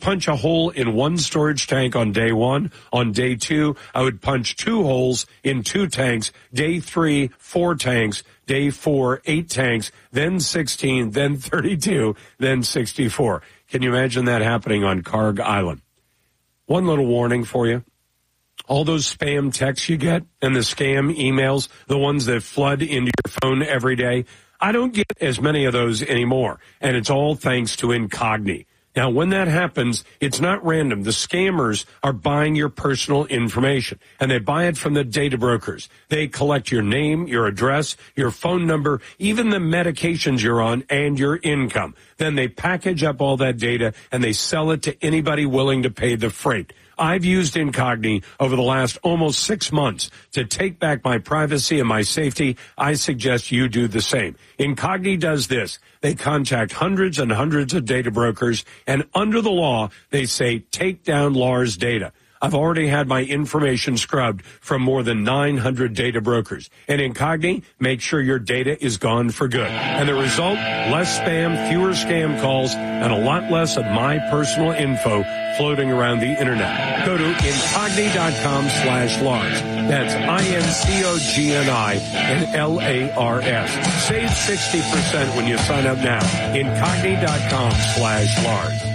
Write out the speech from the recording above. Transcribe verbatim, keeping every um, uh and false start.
punch a hole in one storage tank on day one. On day two, I would punch two holes in two tanks. Day three, four tanks. Day four, eight tanks, then sixteen, then thirty-two, then sixty-four. Can you imagine that happening on Karg Island? One little warning for you. All those spam texts you get and the scam emails, the ones that flood into your phone every day, I don't get as many of those anymore, and it's all thanks to Incogni. Now, when that happens, it's not random. The scammers are buying your personal information, and they buy it from the data brokers. They collect your name, your address, your phone number, even the medications you're on, and your income. Then they package up all that data, and they sell it to anybody willing to pay the freight. I've used Incogni over the last almost six months to take back my privacy and my safety. I suggest you do the same. Incogni does this. They contact hundreds and hundreds of data brokers, and under the law, they say, take down Lars' data. I've already had my information scrubbed from more than nine hundred data brokers. And Incogni, make sure your data is gone for good. And the result, less spam, fewer scam calls, and a lot less of my personal info floating around the internet. Go to Incogni.com slash Lars. That's I N C O G N I and L A R S. Save sixty percent when you sign up now. Incogni.com slash Lars.